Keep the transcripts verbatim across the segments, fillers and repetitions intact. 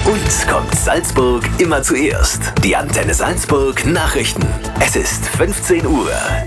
Bei uns kommt Salzburg immer zuerst. Die Antenne Salzburg Nachrichten. Es ist fünfzehn Uhr.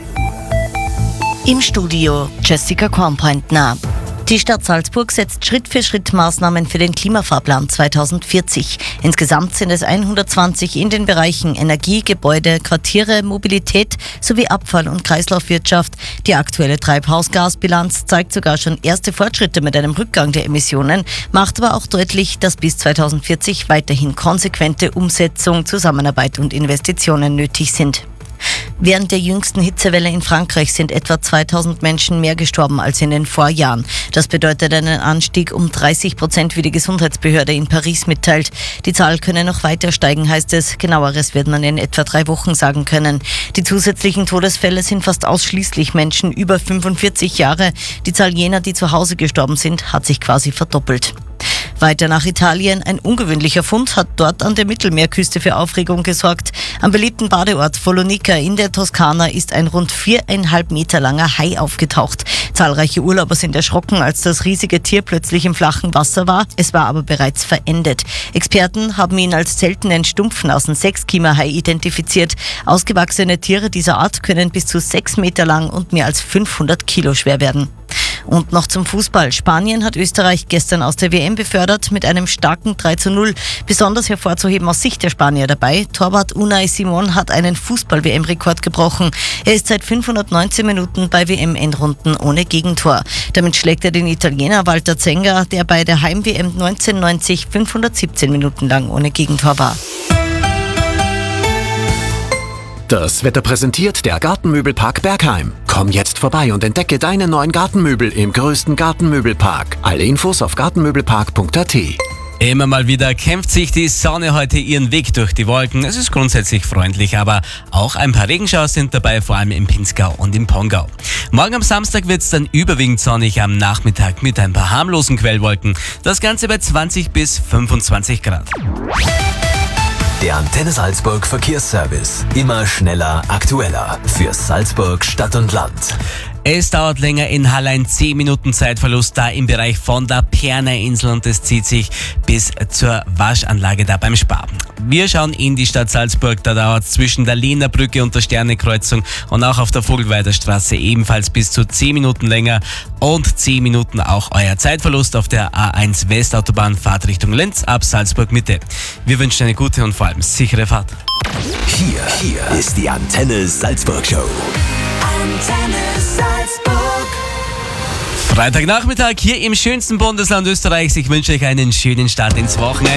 Im Studio Jessica Kornpointner. Die Stadt Salzburg setzt Schritt für Schritt Maßnahmen für den Klimafahrplan zweitausendvierzig. Insgesamt sind es hundertzwanzig in den Bereichen Energie, Gebäude, Quartiere, Mobilität sowie Abfall- und Kreislaufwirtschaft. Die aktuelle Treibhausgasbilanz zeigt sogar schon erste Fortschritte mit einem Rückgang der Emissionen, macht aber auch deutlich, dass bis zweitausendvierzig weiterhin konsequente Umsetzung, Zusammenarbeit und Investitionen nötig sind. Während der jüngsten Hitzewelle in Frankreich sind etwa zweitausend Menschen mehr gestorben als in den Vorjahren. Das bedeutet einen Anstieg um dreißig Prozent, wie die Gesundheitsbehörde in Paris mitteilt. Die Zahl könne noch weiter steigen, heißt es. Genaueres wird man in etwa drei Wochen sagen können. Die zusätzlichen Todesfälle sind fast ausschließlich Menschen über fünfundvierzig Jahre. Die Zahl jener, die zu Hause gestorben sind, hat sich quasi verdoppelt. Weiter nach Italien. Ein ungewöhnlicher Fund hat dort an der Mittelmeerküste für Aufregung gesorgt. Am beliebten Badeort Follonica in der Toskana ist ein rund viereinhalb Meter langer Hai aufgetaucht. Zahlreiche Urlauber sind erschrocken, als das riesige Tier plötzlich im flachen Wasser war. Es war aber bereits verendet. Experten haben ihn als seltenen Stumpfnasen Sechskiemer-Hai identifiziert. Ausgewachsene Tiere dieser Art können bis zu sechs Meter lang und mehr als fünfhundert Kilo schwer werden. Und noch zum Fußball. Spanien hat Österreich gestern aus der W M befördert mit einem starken drei zu null. Besonders hervorzuheben aus Sicht der Spanier dabei: Torwart Unai Simón hat einen Fußball-W M-Rekord gebrochen. Er ist seit fünfhundertneunzehn Minuten bei W M-Endrunden ohne Gegentor. Damit schlägt er den Italiener Walter Zenga, der bei der Heim-W M neunzehnhundertneunzig fünfhundertsiebzehn Minuten lang ohne Gegentor war. Das Wetter präsentiert der Gartenmöbelpark Bergheim. Komm jetzt vorbei und entdecke deine neuen Gartenmöbel im größten Gartenmöbelpark. Alle Infos auf gartenmöbelpark punkt a t. Immer mal wieder kämpft sich die Sonne heute ihren Weg durch die Wolken. Es ist grundsätzlich freundlich, aber auch ein paar Regenschauer sind dabei, vor allem im Pinzgau und im Pongau. Morgen am Samstag wird es dann überwiegend sonnig am Nachmittag mit ein paar harmlosen Quellwolken. Das Ganze bei zwanzig bis fünfundzwanzig Grad. Der Antenne Salzburg Verkehrsservice. Immer schneller, aktueller. Für Salzburg Stadt und Land. Es dauert länger in Hallein, zehn Minuten Zeitverlust da im Bereich von der Perner Insel und es zieht sich bis zur Waschanlage da beim Spar. Wir schauen in die Stadt Salzburg, da dauert es zwischen der Lehner Brücke und der Sternekreuzung und auch auf der Vogelweider Straße ebenfalls bis zu zehn Minuten länger und zehn Minuten auch euer Zeitverlust auf der A eins Westautobahn Fahrt Richtung Linz ab Salzburg Mitte. Wir wünschen eine gute und vor allem sichere Fahrt. Hier, hier ist die Antenne Salzburg Show. Antenne Salzburg. Freitagnachmittag hier im schönsten Bundesland Österreichs. Ich wünsche euch einen schönen Start ins Wochenende.